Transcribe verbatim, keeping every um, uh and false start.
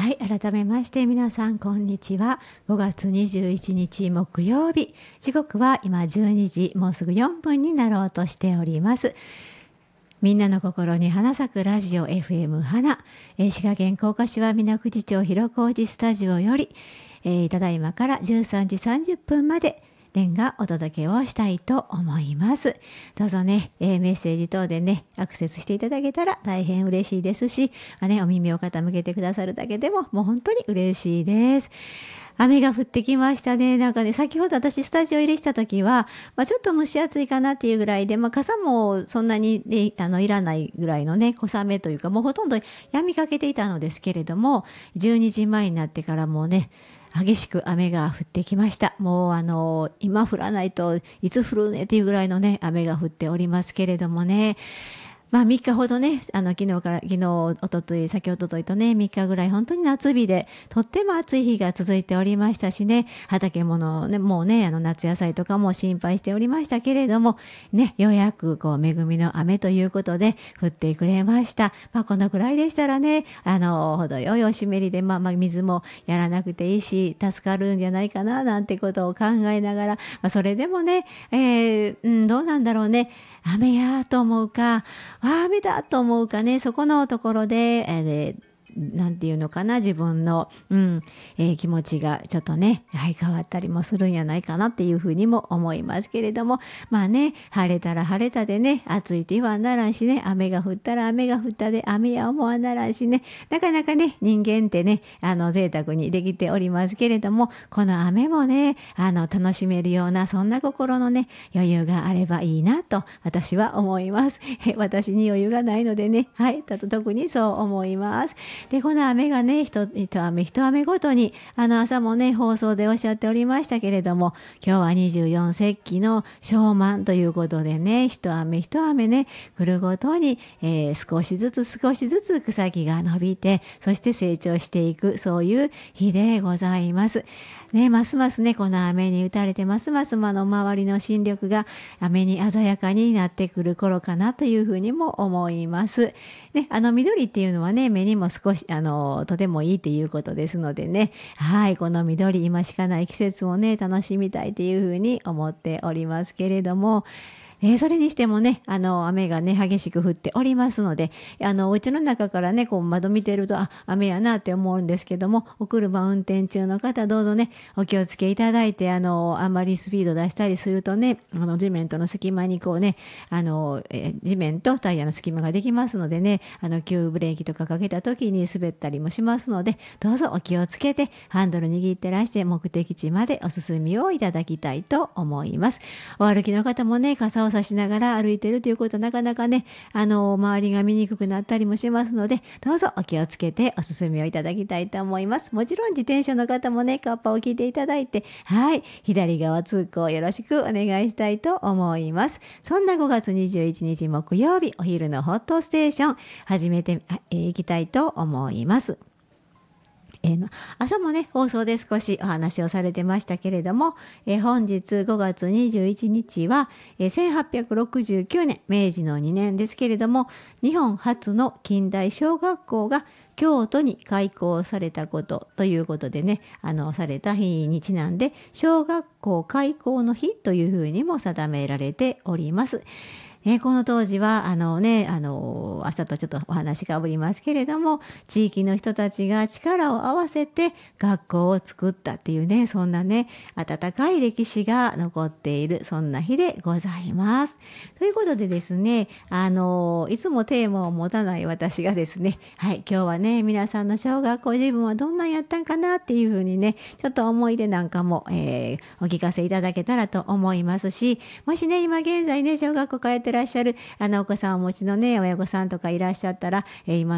はい、改めまして皆さんこんにちは。ごがつにじゅういちにち木曜日、時刻は今じゅうにじ、もうすぐよんぷんになろうとしております。みんなの心に花咲くラジオ エフエム 花、えー、滋賀県甲賀市は水口町広小路スタジオより、えー、ただいまからじゅうさんじさんじゅっぷんまでレンがお届けをしたいと思います。どうぞね、えー、メッセージ等でねアクセスしていただけたら大変嬉しいですし、まあね、お耳を傾けてくださるだけでももう本当に嬉しいです。雨が降ってきましたね。なんかね、先ほど私スタジオ入りした時は、まあ、ちょっと蒸し暑いかなっていうぐらいで、まあ、傘もそんなに、ね、あのいらないぐらいのね、小雨というか、もうほとんど止みかけていたのですけれども、じゅうにじまえになってからもうね、激しく雨が降ってきました。もうあの、今降らないといつ降るねっていうぐらいのね、雨が降っておりますけれどもね、まあみっかほどね、あの昨日から、昨日、おとつい、先ほどといとね、みっかぐらい本当に夏日で、とっても暑い日が続いておりましたしね、畑物ね、もうね、あの夏野菜とかも心配しておりましたけれども、ね、ようやくこう恵みの雨ということで降ってくれました。まあこのくらいでしたらね、あの、程よいお湿りで、まあまあ水もやらなくていいし、助かるんじゃないかな、なんてことを考えながら、まあそれでもね、えー、うん、どうなんだろうね、雨やと思うか、あ雨だと思うかね、そこのところで、えー、なんていうのかな、自分の、うんえー、気持ちがちょっとね、はい、変わったりもするんやないかなっていうふうにも思いますけれども、まあね、晴れたら晴れたでね、暑いって言わんならんしね、雨が降ったら雨が降ったで雨や思わんならんしね、なかなかね、人間ってね、あの贅沢にできておりますけれども、この雨もね、あの楽しめるようなそんな心のね、余裕があればいいなと私は思います。私に余裕がないのでね、はい、特にそう思います。で、この雨がね、一雨一雨ごとに、あの朝もね、放送でおっしゃっておりましたけれども、今日はにじゅうよん節気の小満ということでね、一雨一雨ね、来るごとに、えー、少しずつ少しずつ草木が伸びて、そして成長していく、そういう日でございます。ね、ますますね、この雨に打たれて、ますますあの周りの新緑が雨に鮮やかになってくる頃かなというふうにも思います。ね、あの緑っていうのはね、目にも少しあのとてもいいっていうことですのでね、はい、この緑、今しかない季節をね、楽しみたいっていうふうに思っておりますけれども、えー、それにしてもね、あの雨がね激しく降っておりますので、あのお家の中からねこう窓見てると、あ、雨やなって思うんですけども、お車運転中の方どうぞねお気をつけいただいて、あのあんまりスピード出したりするとね、あの地面との隙間にこうね、あの、えー、地面とタイヤの隙間ができますのでね、あの急ブレーキとかかけた時に滑ったりもしますので、どうぞお気をつけてハンドル握ってらして目的地までお進みをいただきたいと思います。お歩きの方もね、傘を差しながら歩いているということはなかなかね、あの周りが見にくくなったりもしますので、どうぞお気をつけてお進みをいただきたいと思います。もちろん自転車の方もね、カッパを聞いていただいて、はい、左側通行よろしくお願いしたいと思います。そんなごがつにじゅういちにち木曜日、お昼のホットステーション始めていきたいと思います。えー、朝もね放送で少しお話をされてましたけれども、えー、本日ごがつにじゅういちにちは、えー、せんはっぴゃくろくじゅうきゅうねん明治のにねんですけれども、日本初の近代小学校が京都に開校されたことということでね、あのされた日にちなんで小学校開校の日というふうにも定められております。ね、この当時はあのね、あの朝とちょっとお話がぶりますけれども、地域の人たちが力を合わせて学校を作ったっていうね、そんなね温かい歴史が残っているそんな日でございます。ということでですね、あのいつもテーマを持たない私がですね、はい、今日はね皆さんの小学校自分はどんなんやったんかなっていうふうにね、ちょっと思い出なんかも、えー、お聞かせいただけたらと思いますし、もしね今現在ね小学校通ってらっしゃるあのお子さんをお持ちのね親御さんとかいらっしゃったら、えー、今